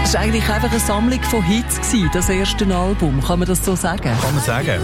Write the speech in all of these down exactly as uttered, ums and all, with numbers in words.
Das war eigentlich einfach eine Sammlung von Hits, das erste Album. Kann man das so sagen? Kann man sagen.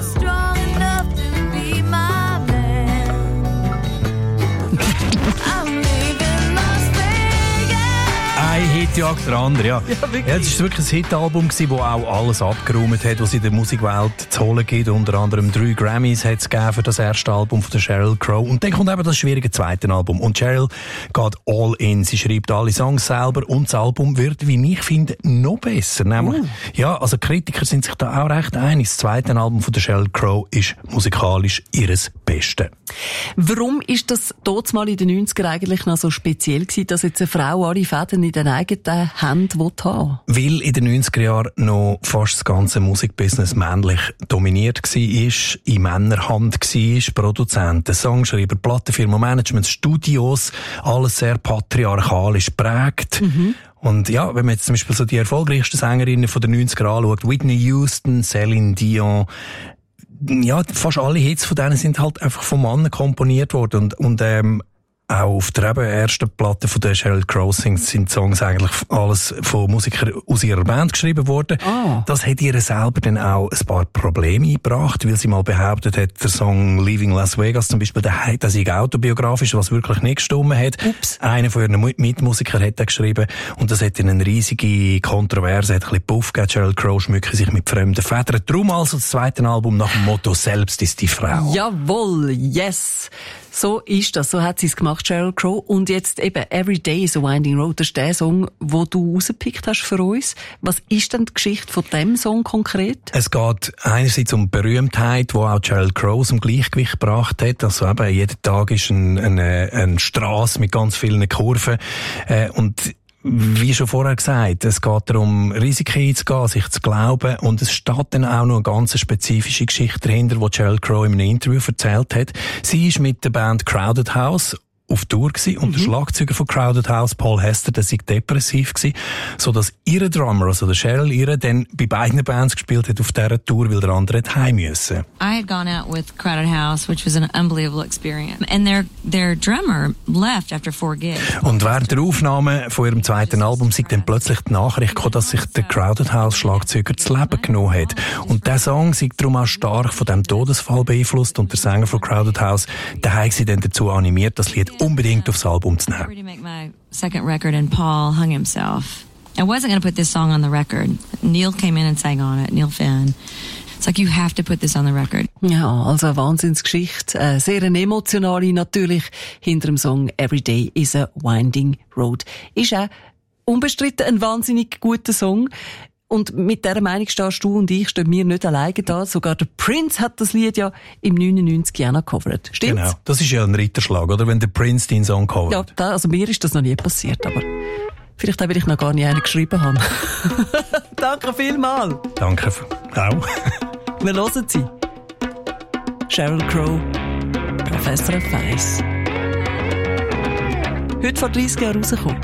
Ein Hit jagt der andere, ja. Ja, wirklich. Ja, das war wirklich ein Hitalbum, das auch alles abgeräumt hat, was es in der Musikwelt zu holen gibt. Unter anderem drei Grammys hat es gegeben für das erste Album von der Sheryl Crow. Und dann kommt eben das schwierige zweite Album. Und Sheryl geht all in. Sie schreibt alle Songs selber und das Album wird, wie ich finde, noch besser. Nämlich, uh. ja, also Kritiker sind sich da auch recht einig. Das zweite Album von der Sheryl Crow ist musikalisch ihres Beste. Warum ist das dort mal in den neunziger eigentlich noch so speziell gewesen, dass jetzt eine Frau alle Fäden in den eigenen Händen haben will? Weil in den neunziger Jahren noch fast das ganze Musikbusiness männlich dominiert war, in Männerhand war, Produzenten, Songschreiber, Plattenfirmen, Management, Studios, alles sehr patriarchalisch prägt. Mhm. Und ja, wenn man jetzt zum Beispiel so die erfolgreichsten Sängerinnen von den neunziger anschaut, Whitney Houston, Celine Dion, ja, fast alle Hits von denen sind halt einfach von Männern komponiert worden und, und ähm, auch auf der eben ersten Platte von der Sheryl Crow sind Songs eigentlich alles von Musikern aus ihrer Band geschrieben worden. Oh. Das hat ihr selber dann auch ein paar Probleme eingebracht, weil sie mal behauptet hat, der Song Leaving Las Vegas zum Beispiel, der, der sei autobiografisch, was wirklich nicht gestimmt hat. Ups. Einer von ihren Mitmusikern hat das geschrieben und das hat dann eine riesige Kontroverse, hat ein bisschen Puff gegeben. Sheryl Crow schmücke sich mit fremden Federn. Darum also das zweite Album nach dem Motto «Selbst ist die Frau». Jawohl, yes! So ist das, so hat sie es gemacht, Sheryl Crow. Und jetzt eben «Every Day is a Winding Road», das ist der Song, den du rausgepickt hast für uns. Was ist denn die Geschichte von diesem Song konkret? Es geht einerseits um Berühmtheit, die auch Sheryl Crow zum Gleichgewicht gebracht hat. Also eben, jeden Tag ist ein, eine, eine Strasse mit ganz vielen Kurven. Äh, und wie schon vorher gesagt, es geht darum, Risiken einzugehen, sich zu glauben. Und es steht dann auch noch eine ganz spezifische Geschichte dahinter, die Sheryl Crow in einem Interview erzählt hat. Sie ist mit der Band Crowded House auf Tour gewesen, und mhm. der Schlagzeuger von Crowded House, Paul Hester, der sei depressiv gewesen, so dass ihre Drummer, also der Sheryl, ihre dann bei beiden Bands gespielt hat auf dieser Tour, weil der andere hat heim müssen. I had gone out with Crowded House, which was an unbelievable experience. And their, their drummer left after four gigs. Und während der Aufnahme von ihrem zweiten Album sei dann plötzlich die Nachricht gekommen, dass sich der Crowded House Schlagzeuger das Leben genommen hat. Und der Song sei darum auch stark von dem Todesfall beeinflusst, und der Sänger von Crowded House, der hat sie dann dazu animiert, das Lied unbedingt aufs Album zu nehmen. To make my second record, and Paul hung himself. I wasn't going to put this song on the record. Neil came in and sang on it, Neil Finn. It's like, you have to put this on the record. Ja, also eine Wahnsinnsgeschichte. Äh, sehr eine emotionale natürlich hinter dem Song «Every Day is a Winding Road». Ist auch unbestritten ein wahnsinnig guter Song. Und mit dieser Meinung stehst du und ich, stehen wir nicht alleine da. Sogar der Prince hat das Lied ja im neunundneunzig Jahren gecovert. Stimmt's? Genau. Das ist ja ein Ritterschlag, oder? Wenn der Prince deinen Song covert. Ja, da, also mir ist das noch nie passiert, aber vielleicht auch, weil ich noch gar nie einen geschrieben habe. Danke vielmals. Danke auch. Wir hören sie. Sheryl Crow, Professor of Weiss. Heute vor dreissig Jahren rausgekommen.